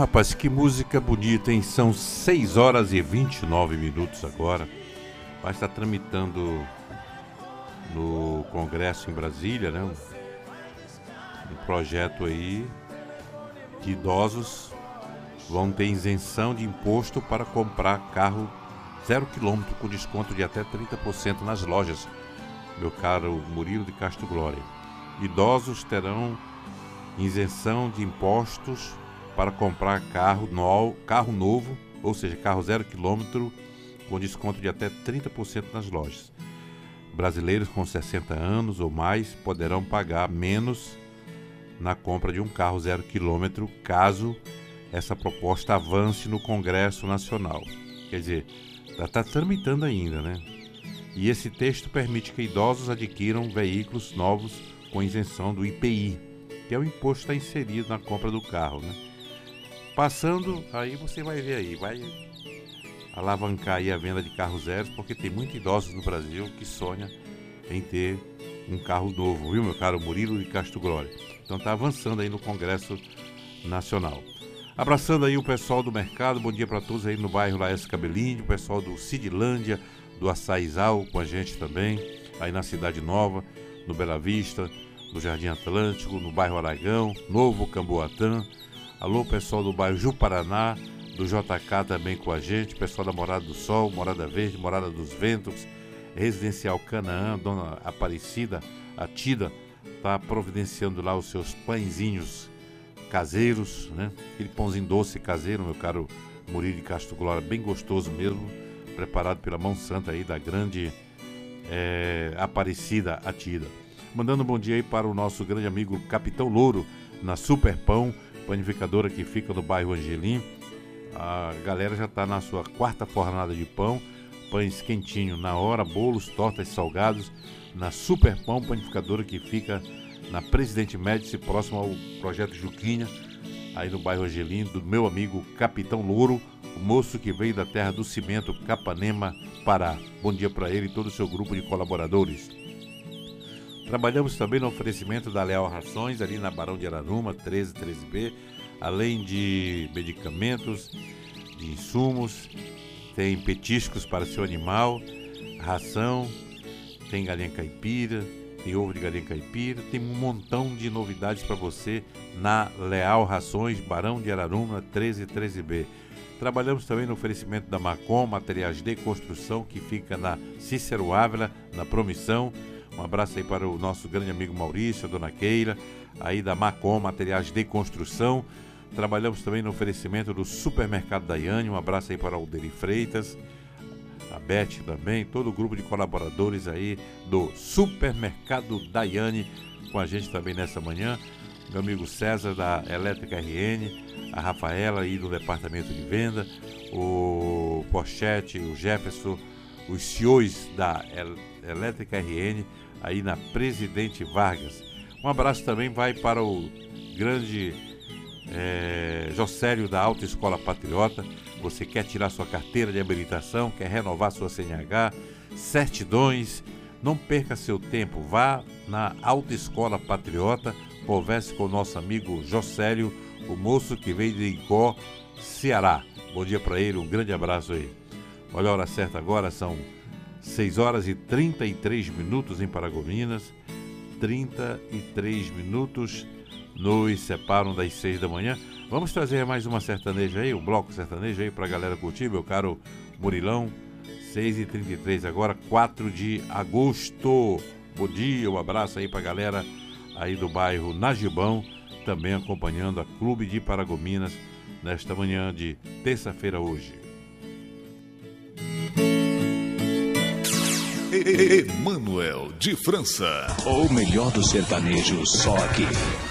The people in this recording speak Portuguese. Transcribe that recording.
Rapaz, que música bonita, hein? São 6 horas e 29 minutos agora. Vai estar tramitando no Congresso em Brasília, né? Um projeto aí que idosos vão ter isenção de imposto para comprar carro 0 km com desconto de até 30% nas lojas. Meu caro Murilo de Castro Glória. Idosos terão isenção de impostos para comprar carro novo, ou seja, carro 0 km com desconto de até 30% nas lojas. Brasileiros com 60 anos ou mais poderão pagar menos na compra de um carro 0 km caso essa proposta avance no Congresso Nacional. Quer dizer, está tramitando ainda, né? E esse texto permite que idosos adquiram veículos novos com isenção do IPI, que é o imposto que está inserido na compra do carro, né? Passando, aí você vai ver aí, vai alavancar aí a venda de carros zeros, porque tem muitos idosos no Brasil que sonham em ter um carro novo, viu, meu caro Murilo de Castro Glória? Então está avançando aí no Congresso Nacional. Abraçando aí o pessoal do mercado, bom dia para todos aí no bairro Laércio Cabelinho, o pessoal do Cidilândia, do Açaizal com a gente também, aí na Cidade Nova, no Bela Vista, no Jardim Atlântico, no bairro Aragão, Novo Camboatã. Alô, pessoal do bairro Juparaná, do JK também com a gente, pessoal da Morada do Sol, Morada Verde, Morada dos Ventos, Residencial Canaã, Dona Aparecida, a Tida, está providenciando lá os seus pãezinhos caseiros, né? Aquele pãozinho doce caseiro, meu caro Murilo de Castro Glória, bem gostoso mesmo, preparado pela mão santa aí da grande Aparecida, a Tida. Mandando um bom dia aí para o nosso grande amigo Capitão Louro, na Super Pão, panificadora que fica no bairro Angelim. A galera já está na sua 4ª fornada de pão, pães quentinhos na hora, bolos, tortas, salgados, na Super Pão, panificadora que fica na Presidente Médici, próximo ao Projeto Juquinha, aí no bairro Angelim, do meu amigo Capitão Louro, o moço que veio da terra do cimento, Capanema, Pará. Bom dia para ele e todo o seu grupo de colaboradores. Trabalhamos também no oferecimento da Leal Rações, ali na Barão de Araruma, 13B, além de medicamentos, de insumos, tem petiscos para seu animal, ração, tem galinha caipira, tem ovo de galinha caipira, tem um montão de novidades para você na Leal Rações, Barão de Araruma, 13B. Trabalhamos também no oferecimento da Macom, materiais de construção, que fica na Cícero Ávila, na Promissão. Um abraço aí para o nosso grande amigo Maurício, a dona Keila, aí da Macom, materiais de construção. Trabalhamos também no oferecimento do Supermercado Daiane. Um abraço aí para o Alderi Freitas, a Beth também, todo o grupo de colaboradores aí do Supermercado Daiane com a gente também nessa manhã. Meu amigo César da Elétrica RN, a Rafaela aí do Departamento de Venda, o Pochete, o Jefferson, os CEOs da Elétrica RN aí na Presidente Vargas. Um abraço também vai para o grande Jocélio da Autoescola Patriota. Você quer tirar sua carteira de habilitação, quer renovar sua CNH, certidões, não perca seu tempo, vá na Autoescola Patriota, converse com o nosso amigo Jocélio, o moço que veio de Icó, Ceará. Bom dia para ele, um grande abraço aí. Olha a hora certa agora, são 6 horas e 33 minutos em Paragominas, 33 minuos nos separam das 6 da manhã. Vamos trazer mais uma sertaneja aí, um bloco sertanejo aí pra galera curtir, meu caro Murilão. 6h33 agora, 4 de agosto. Bom dia, um abraço aí pra galera aí do bairro Najibão, também acompanhando a Clube de Paragominas nesta manhã de terça-feira hoje. Emanuel de França. O melhor do sertanejo, só aqui.